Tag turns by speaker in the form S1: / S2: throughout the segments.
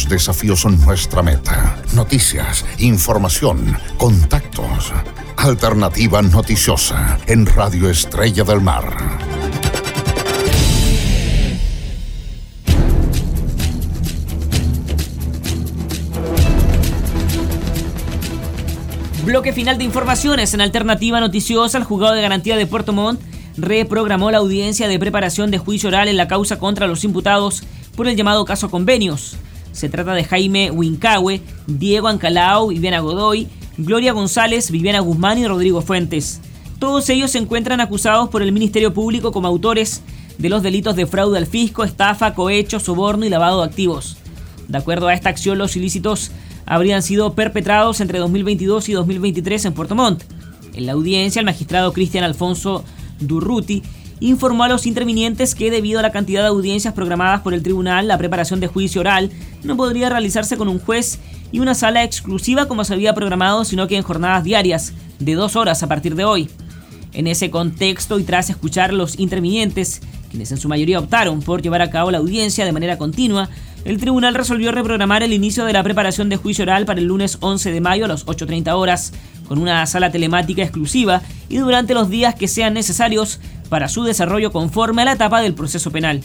S1: Los desafíos son nuestra meta. Noticias, información, contactos. Alternativa Noticiosa en Radio Estrella del Mar.
S2: Bloque final de informaciones en Alternativa Noticiosa. El juzgado de garantía de Puerto Montt reprogramó la audiencia de preparación de juicio oral en la causa contra los imputados por el llamado caso Convenios. Se trata de Jaime Huincahue, Diego Ancalao, Viviana Godoy, Gloria González, Viviana Guzmán y Rodrigo Fuentes. Todos ellos se encuentran acusados por el Ministerio Público como autores de los delitos de fraude al fisco, estafa, cohecho, soborno y lavado de activos. De acuerdo a esta acción, los ilícitos habrían sido perpetrados entre 2022 y 2023 en Puerto Montt. En la audiencia, el magistrado Cristian Alfonso Durruti informó a los intervinientes que debido a la cantidad de audiencias programadas por el tribunal, la preparación de juicio oral no podría realizarse con un juez y una sala exclusiva como se había programado, sino que en jornadas diarias de 2 horas a partir de hoy. En ese contexto y tras escuchar a los intervinientes, quienes en su mayoría optaron por llevar a cabo la audiencia de manera continua, el tribunal resolvió reprogramar el inicio de la preparación de juicio oral para el lunes 11 de mayo a las 8:30 horas, con una sala telemática exclusiva y durante los días que sean necesarios para su desarrollo conforme a la etapa del proceso penal.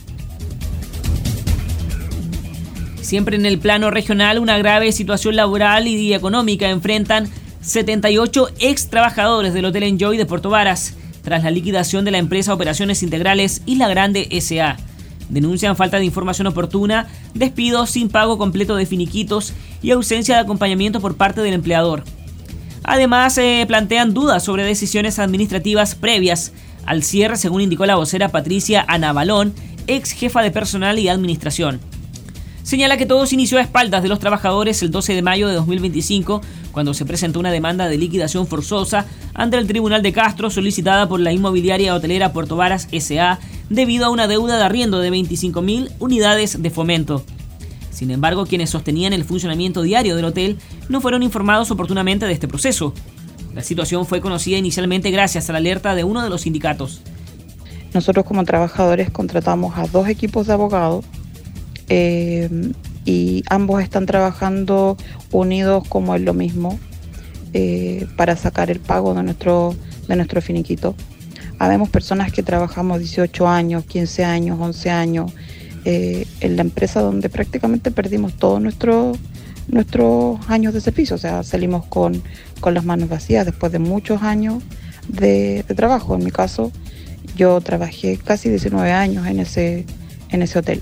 S2: Siempre en el plano regional, una grave situación laboral y económica enfrentan 78 ex trabajadores del Hotel Enjoy de Puerto Varas, tras la liquidación de la empresa Operaciones Integrales Isla Grande S.A. Denuncian falta de información oportuna, despidos sin pago completo de finiquitos y ausencia de acompañamiento por parte del empleador. Además, plantean dudas sobre decisiones administrativas previas al cierre, según indicó la vocera Patricia Anabalón, ex jefa de personal y administración. Señala que todo se inició a espaldas de los trabajadores el 12 de mayo de 2025, cuando se presentó una demanda de liquidación forzosa ante el Tribunal de Castro solicitada por la inmobiliaria hotelera Puerto Varas S.A. debido a una deuda de arriendo de 25.000 unidades de fomento. Sin embargo, quienes sostenían el funcionamiento diario del hotel no fueron informados oportunamente de este proceso. La situación fue conocida inicialmente gracias a la alerta de uno de los sindicatos.
S3: Nosotros como trabajadores contratamos a 2 equipos de abogados y ambos están trabajando unidos como es lo mismo para sacar el pago de nuestro finiquito. Habemos personas que trabajamos 18 años, 15 años, 11 años en la empresa donde prácticamente perdimos todos nuestros años de servicio, o sea, salimos con las manos vacías después de muchos años de trabajo. En mi caso, yo trabajé casi 19 años en ese hotel.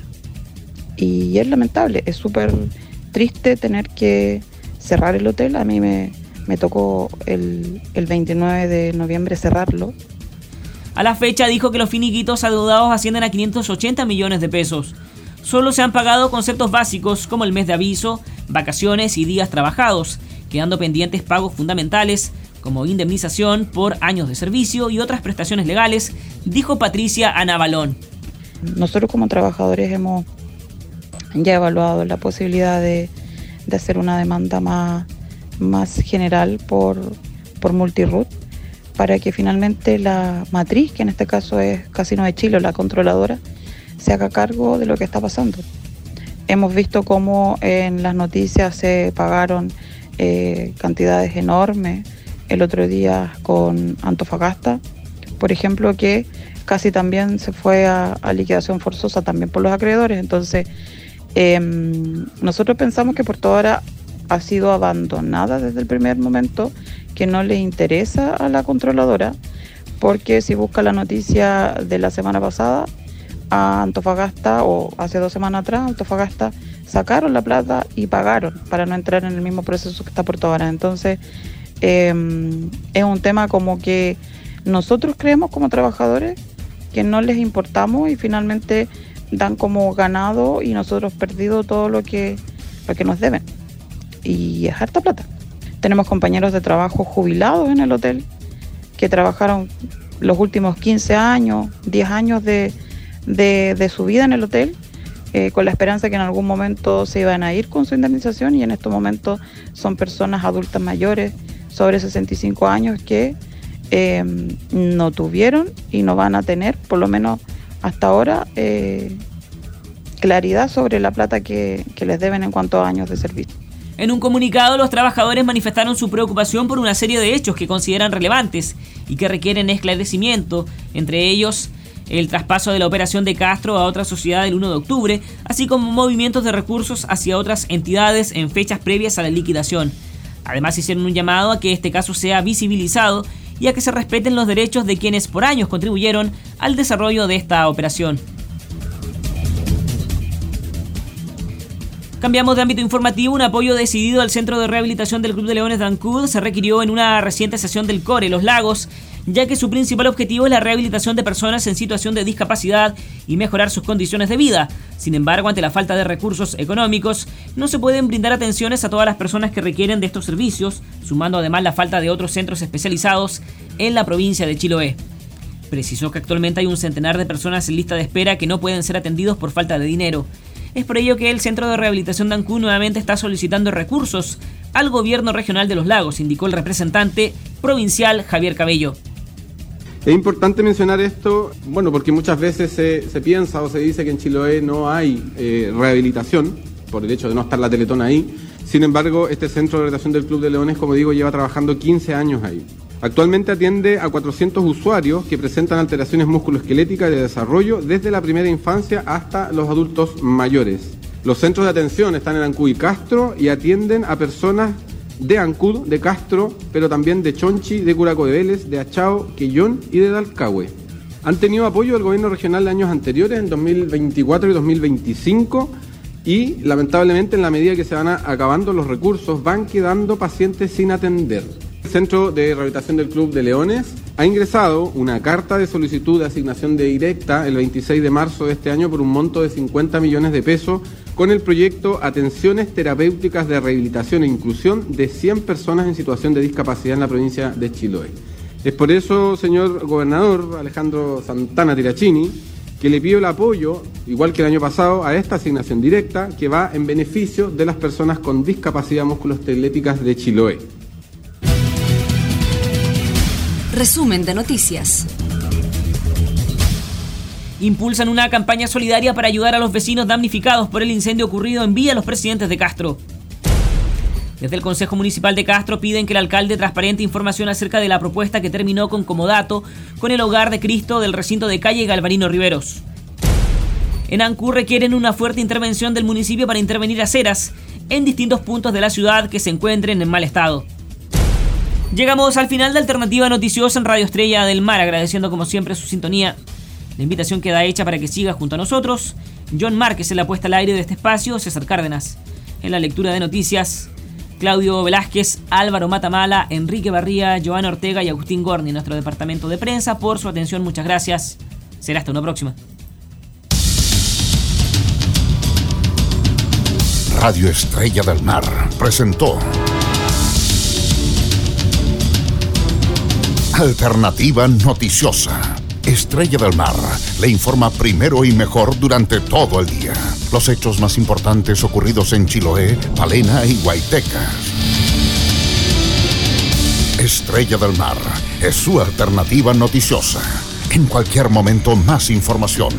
S3: Y es lamentable, es súper triste tener que cerrar el hotel. A mí me tocó el 29 de noviembre cerrarlo.
S2: A la fecha dijo que los finiquitos adeudados ascienden a 580 millones de pesos. Solo se han pagado conceptos básicos como el mes de aviso, vacaciones y días trabajados, quedando pendientes pagos fundamentales como indemnización por años de servicio y otras prestaciones legales, dijo Patricia Anabalón.
S3: Nosotros como trabajadores hemos ya evaluado la posibilidad de hacer una demanda más general por Multirut, para que finalmente la matriz, que en este caso es Casino de Chile, la controladora, se haga cargo de lo que está pasando. Hemos visto cómo en las noticias se pagaron cantidades enormes el otro día con Antofagasta, por ejemplo, que casi también se fue a liquidación forzosa también por los acreedores. Entonces, nosotros pensamos que Puerto Varas ha sido abandonada desde el primer momento, que no le interesa a la controladora, porque si busca la noticia de la semana pasada, a Antofagasta, o hace 2 semanas atrás, Antofagasta sacaron la plata y pagaron para no entrar en el mismo proceso que está Puerto Varas. Entonces, es un tema como que nosotros creemos como trabajadores que no les importamos y finalmente dan como ganado y nosotros perdido todo lo que nos deben. Y es harta plata. Tenemos compañeros de trabajo jubilados en el hotel que trabajaron los últimos 15 años, 10 años de su vida en el hotel, con la esperanza que en algún momento se iban a ir con su indemnización, y en estos momentos son personas adultas mayores, sobre 65 años, que no tuvieron y no van a tener, por lo menos hasta ahora, claridad sobre la plata que les deben en cuanto a años de servicio.
S2: En un comunicado, los trabajadores manifestaron su preocupación por una serie de hechos que consideran relevantes y que requieren esclarecimiento, entre ellos el traspaso de la operación de Castro a otra sociedad el 1 de octubre, así como movimientos de recursos hacia otras entidades en fechas previas a la liquidación. Además, hicieron un llamado a que este caso sea visibilizado y a que se respeten los derechos de quienes por años contribuyeron al desarrollo de esta operación. Cambiamos de ámbito informativo. Un apoyo decidido al Centro de Rehabilitación del Club de Leones de Ancud se requirió en una reciente sesión del CORE Los Lagos, ya que su principal objetivo es la rehabilitación de personas en situación de discapacidad y mejorar sus condiciones de vida. Sin embargo, ante la falta de recursos económicos, no se pueden brindar atenciones a todas las personas que requieren de estos servicios, sumando además la falta de otros centros especializados en la provincia de Chiloé. Precisó que actualmente hay un centenar de personas en lista de espera que no pueden ser atendidos por falta de dinero. Es por ello que el Centro de Rehabilitación de Ancud nuevamente está solicitando recursos al gobierno regional de Los Lagos, indicó el representante provincial Javier Cabello.
S4: Es importante mencionar esto, porque muchas veces se piensa o se dice que en Chiloé no hay rehabilitación, por el hecho de no estar la Teletón ahí. Sin embargo, este Centro de Rehabilitación del Club de Leones, como digo, lleva trabajando 15 años ahí. Actualmente atiende a 400 usuarios que presentan alteraciones musculoesqueléticas de desarrollo desde la primera infancia hasta los adultos mayores. Los centros de atención están en Ancud y Castro y atienden a personas de Ancud, de Castro, pero también de Chonchi, de Curacao de Vélez, de Achao, Quillón y de Dalcahue. Han tenido apoyo del gobierno regional de años anteriores, en 2024 y 2025, y lamentablemente en la medida que se van acabando los recursos van quedando pacientes sin atender. El Centro de Rehabilitación del Club de Leones ha ingresado una carta de solicitud de asignación de directa el 26 de marzo de este año por un monto de 50 millones de pesos con el proyecto Atenciones Terapéuticas de Rehabilitación e Inclusión de 100 personas en situación de discapacidad en la provincia de Chiloé. Es por eso, señor gobernador Alejandro Santana Tirachini, que le pido el apoyo, igual que el año pasado, a esta asignación directa que va en beneficio de las personas con discapacidad musculoesqueléticas de Chiloé.
S5: Resumen de noticias.
S2: Impulsan una campaña solidaria para ayudar a los vecinos damnificados por el incendio ocurrido en Villa Los Presidentes de Castro. Desde el Consejo Municipal de Castro piden que el alcalde transparente información acerca de la propuesta que terminó con comodato con el Hogar de Cristo del recinto de calle Galvarino Riveros. En Ancud requieren una fuerte intervención del municipio para intervenir aceras en distintos puntos de la ciudad que se encuentren en mal estado. Llegamos al final de Alternativa Noticiosa en Radio Estrella del Mar, agradeciendo como siempre su sintonía. La invitación queda hecha para que siga junto a nosotros. John Márquez en la puesta al aire de este espacio, César Cárdenas en la lectura de noticias, Claudio Velázquez, Álvaro Matamala, Enrique Barría, Joana Ortega y Agustín Gorni en nuestro departamento de prensa. Por su atención, muchas gracias. Será hasta una próxima.
S1: Radio Estrella del Mar presentó Alternativa Noticiosa. Estrella del Mar le informa primero y mejor durante todo el día. Los hechos más importantes ocurridos en Chiloé, Palena y Guaytecas. Estrella del Mar es su alternativa noticiosa. En cualquier momento, más información.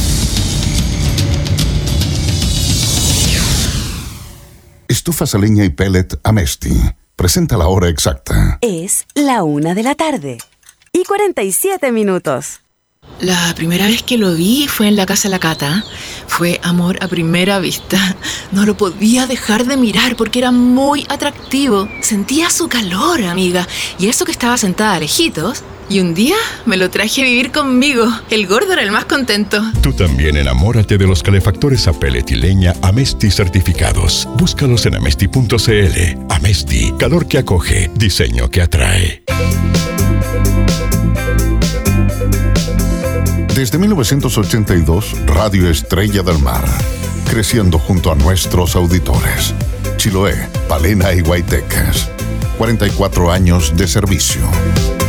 S1: Estufas a leña y pellet Amesti. Presenta la hora exacta.
S5: Es la 1:00 y 47 minutos.
S6: La primera vez que lo vi fue en la casa de la Cata. Fue amor a primera vista. No lo podía dejar de mirar porque era muy atractivo. Sentía su calor, amiga. Y eso que estaba sentada lejitos. Y un día me lo traje a vivir conmigo. El gordo era el más contento.
S7: Tú también enamórate de los calefactores a pellet y leña Amesti certificados. Búscalos en amesti.cl. Amesti, calor que acoge, diseño que atrae.
S1: Desde 1982, Radio Estrella del Mar, creciendo junto a nuestros auditores. Chiloé, Palena y Guaytecas. 44 años de servicio.